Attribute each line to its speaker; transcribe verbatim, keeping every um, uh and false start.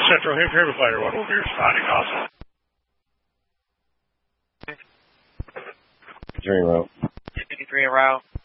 Speaker 1: Central Hampshire Fighter one, over your starting off.
Speaker 2: Three row.
Speaker 3: fifty-three row.